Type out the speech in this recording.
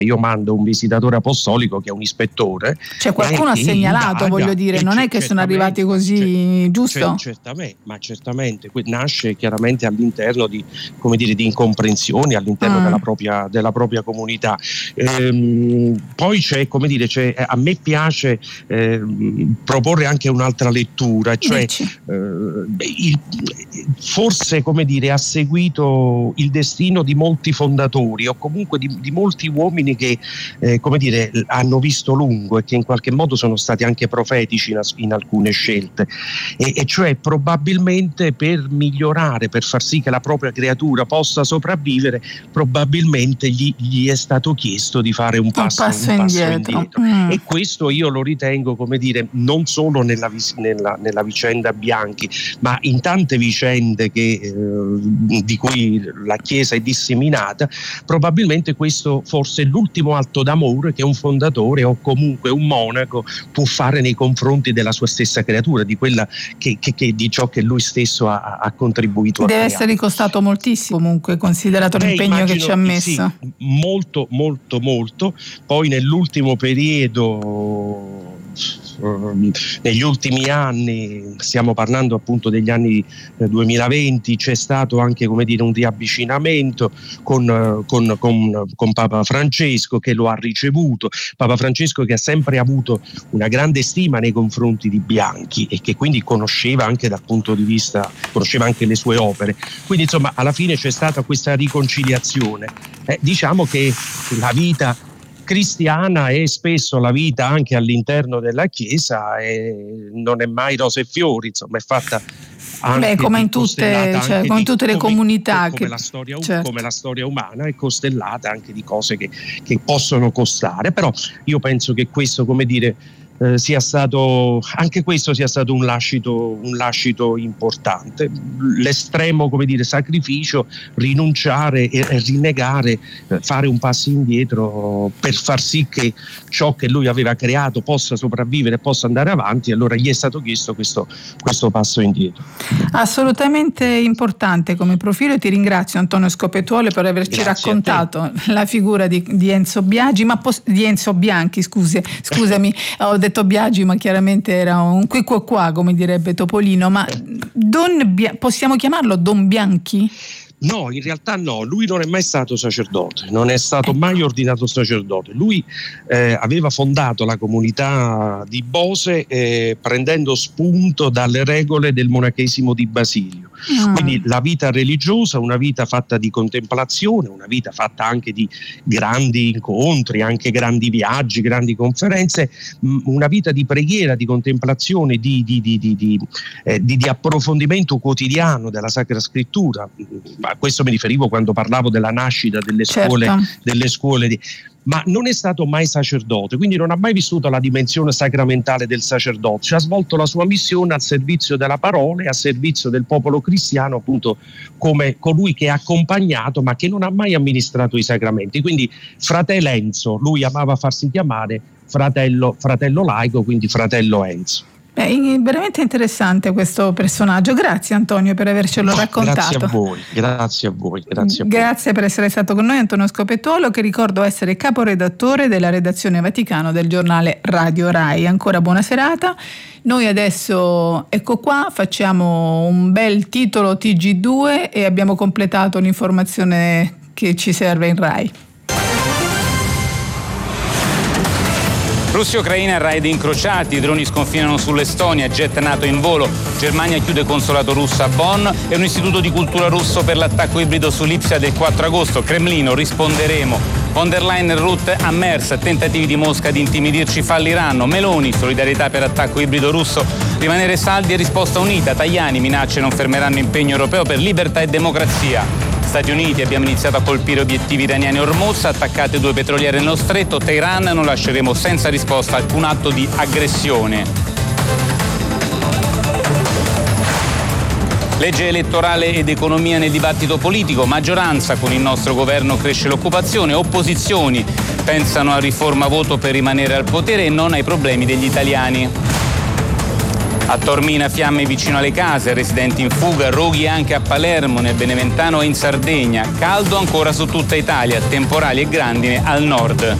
io mando un visitatore apostolico che è un ispettore. Cioè qualcuno ha segnalato, voglio dire, non è che sono arrivati così, giusto? Certamente, nasce chiaramente all'interno di, come dire, di incomprensioni all'interno della propria comunità. Poi a me piace proporre anche un'altra lettura, cioè forse, come dire, ha seguito il destino di molti fondatori o comunque di molti uomini che come dire, hanno visto lungo e che in qualche modo sono stati anche profetici in alcune scelte, e cioè probabilmente per migliorare, per far sì che la propria creatura possa sopravvivere, probabilmente gli è stato chiesto di fare un passo indietro. E questo io lo ritengo, come dire, non solo nella vicenda Bianchi, ma in tante vicende di cui la Chiesa è disseminata. Probabilmente questo forse è l'ultimo atto d'amore che un fondatore o comunque un monaco può fare nei confronti della sua stessa creatura, di quella di ciò che lui stesso ha contribuito a creare. Deve essere costato moltissimo, comunque, considerato l'impegno che ci ha messo. Sì, molto. Poi nell'ultimo periodo, negli ultimi anni, stiamo parlando appunto degli anni 2020, c'è stato anche, come dire, un riavvicinamento con Papa Francesco, che lo ha ricevuto. Papa Francesco che ha sempre avuto una grande stima nei confronti di Bianchi e che quindi conosceva anche dal punto di vista, conosceva anche le sue opere. Quindi insomma alla fine c'è stata questa riconciliazione. Diciamo che la vita cristiana e spesso la vita anche all'interno della Chiesa non è mai rose e fiori, insomma è fatta anche come in tutte le comunità, come la storia umana è costellata anche di cose che possono costare, però io penso che questo, come dire, sia stato un lascito importante, l'estremo, come dire, sacrificio, rinunciare e rinnegare, fare un passo indietro per far sì che ciò che lui aveva creato possa sopravvivere, possa andare avanti. Allora gli è stato chiesto questo passo indietro. Assolutamente importante come profilo, e ti ringrazio Antonio Scopetuole per averci raccontato la figura di Enzo Biagi, di Enzo Bianchi, scusami, ho detto Biagi, ma chiaramente era un qui qua, come direbbe Topolino. Ma possiamo chiamarlo Don Bianchi? No, in realtà no, lui non è mai stato sacerdote, non è stato mai ordinato sacerdote. Lui aveva fondato la comunità di Bose prendendo spunto dalle regole del monachesimo di Basilio. Quindi la vita religiosa, una vita fatta di contemplazione, una vita fatta anche di grandi incontri, anche grandi viaggi, grandi conferenze, una vita di preghiera, di contemplazione, di approfondimento quotidiano della Sacra Scrittura. A questo mi riferivo quando parlavo della nascita delle scuole, ma non è stato mai sacerdote, quindi non ha mai vissuto la dimensione sacramentale del sacerdozio. Ha svolto la sua missione al servizio della parola e a servizio del popolo cristiano, appunto come colui che ha accompagnato ma che non ha mai amministrato i sacramenti. Quindi fratello Enzo, lui amava farsi chiamare fratello laico, quindi fratello Enzo. Veramente interessante questo personaggio. Grazie Antonio per avercelo raccontato. Grazie a voi. Grazie per essere stato con noi Antonio Scopetuolo, che ricordo essere caporedattore della redazione Vaticano del giornale Radio Rai. Ancora buona serata. Noi adesso, ecco qua, facciamo un bel titolo TG2 e abbiamo completato l'informazione che ci serve in Rai. Russia e Ucraina, raid incrociati, i droni sconfinano sull'Estonia, jet NATO in volo, Germania chiude consolato russo a Bonn e un istituto di cultura russo per l'attacco ibrido su Lipsia del 4 agosto, Cremlino, risponderemo. Von der Leyen, Rutte a Mers, tentativi di Mosca di intimidirci falliranno, Meloni, solidarietà per attacco ibrido russo, rimanere saldi e risposta unita, Tajani, minacce non fermeranno impegno europeo per libertà e democrazia. Stati Uniti, abbiamo iniziato a colpire obiettivi iraniani a Hormuz, attaccate 2 petroliere nello stretto, Teheran, non lasceremo senza risposta alcun atto di aggressione. Legge elettorale ed economia nel dibattito politico, maggioranza con il nostro governo cresce l'occupazione, opposizioni pensano a riforma voto per rimanere al potere e non ai problemi degli italiani. A Taormina fiamme vicino alle case, residenti in fuga, roghi anche a Palermo, nel Beneventano e in Sardegna. Caldo ancora su tutta Italia, temporali e grandine al nord.